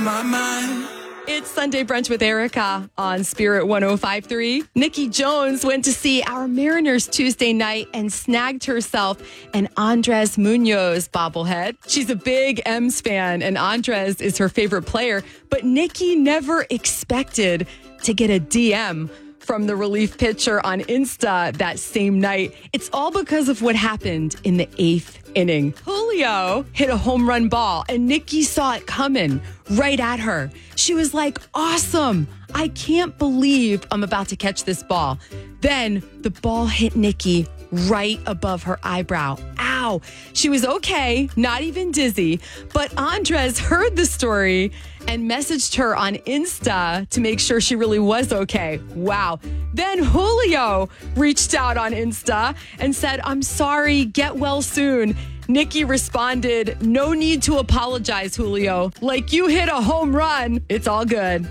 my mind. It's Sunday Brunch with Erica on Spirit 105.3. Nikki Jones went to see our Mariners Tuesday night and snagged herself an Andres Munoz bobblehead. She's a big M's fan, and Andres is her favorite player. But Nikki never expected to get a DM from the relief pitcher on Insta that same night. It's all because of what happened in the 8th inning. Julio hit a home run ball, and Nikki saw it coming right at her. She was like, awesome. I can't believe I'm about to catch this ball. Then the ball hit Nikki right above her eyebrow. Ow. She was okay, not even dizzy, but Andres heard the story and messaged her on Insta to make sure she really was okay. Wow. Then Julio reached out on Insta and said, I'm sorry, get well soon. Nikki responded, no need to apologize, Julio. Like you hit a home run. It's all good.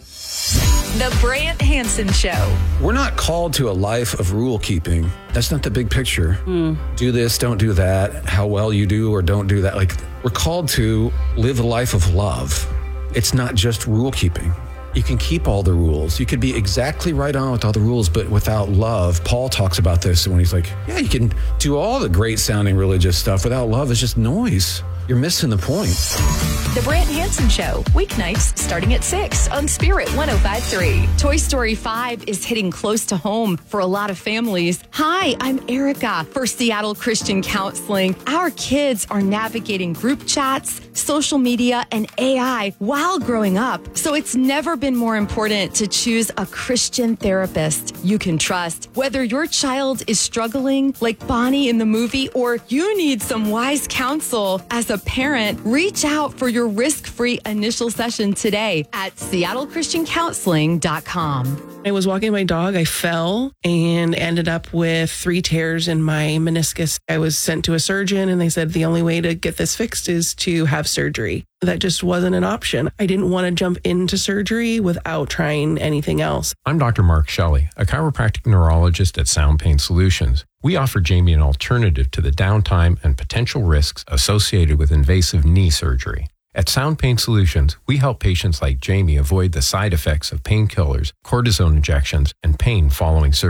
The Brant Hansen Show. We're not called to a life of rule keeping. That's not the big picture. Do this, don't do that, how well you do or don't do that. Like, we're called to live a life of love. It's not just rule keeping. You can keep all the rules. You could be exactly right on with all the rules, but without love. Paul talks about this when he's like, yeah, you can do all the great sounding religious stuff. Without love, it's just noise. You're missing the point. The Brant Hansen Show, weeknights starting at 6 on Spirit 105.3. Toy Story 5 is hitting close to home for a lot of families. Hi, I'm Erica for Seattle Christian Counseling. Our kids are navigating group chats, social media, and AI while growing up. So it's never been more important to choose a Christian therapist you can trust. Whether your child is struggling like Bonnie in the movie, or you need some wise counsel as a parent, reach out for your risk-free initial session today at seattlechristtiancounseling.com. I was walking my dog. I fell and ended up with 3 tears in my meniscus. I was sent to a surgeon and they said the only way to get this fixed is to have surgery. That just wasn't an option. I didn't want to jump into surgery without trying anything else. I'm Dr. Mark Shelley, a chiropractic neurologist at Sound Pain Solutions. We offer Jamie an alternative to the downtime and potential risks associated with invasive knee surgery. At Sound Pain Solutions, we help patients like Jamie avoid the side effects of painkillers, cortisone injections, and pain following surgery.